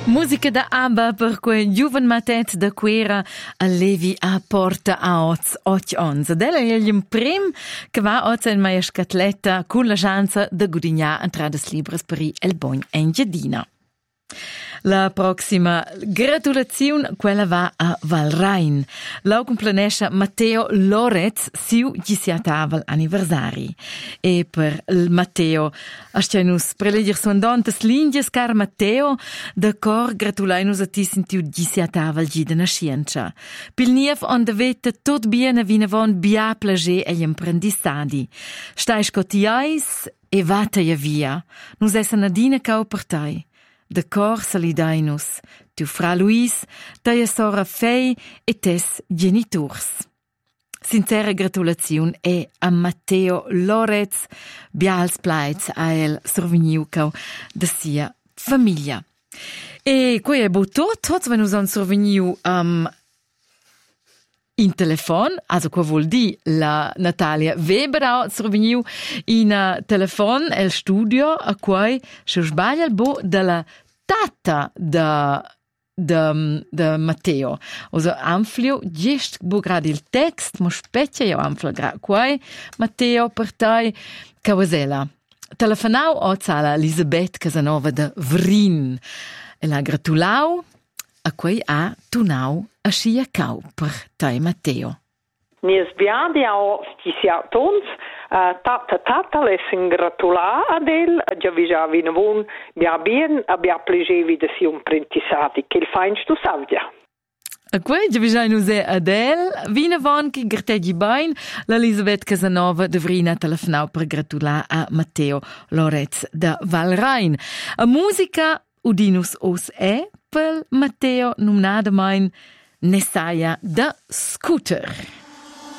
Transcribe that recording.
Musica da ABBA per quel giuven matet da quera a levi a porta a oz 8 ons. Della è il prim che va oz in mia scatletta con la chance da gudignar entrades libres per il bon Engiadina. La prossima gratulazione quella va a Valrain. La complanesce Matteo Lorez siu gisiatavel anniversari. E per il Matteo ascianus prelegir son dontes lindies car Matteo de cor gratulainus a ti sentiu gisiatavel gida na scienza. Pil niev on de vete tot bien vina von bia plage e imprendistadi. Stai scotiais e vata via. Nus essa nadina cau per tai. De cor salidainus, tu fra Luis, taia sora fei e tes genitors. Sincera gratulazione e a Matteo Lorez, bials plaiz a el survegniucau de sia famiglia. E quei è tot, tots wenn us an survegniu in telefon, also qua vuol di la Natalia Weber ha survegniu in telefon el studio a quai se sbaglia il bo della tata da Matteo. Also amflio gest bo grad il text, mo specchia io amflio grad quai Matteo per tai Cavasella. Telefonau o zala Elisabeth Casanova da Vrin e la gratulau a quei a tunau a scia cau per tai Matteo. Nies biadi au stisia tons tata lessen gratulà ad el, già visavi navun, bia bien, abbia plegevi de si imprentissati, che il fainst tu savia. A quei già visavi se ad el, vina von che grategi bain, l'Elisabeth Casanova dovrina telefonau per gratulà a Matteo Lorez da Valrain. A musica udinus os per Matteo numnada main Nessaia da Scooter.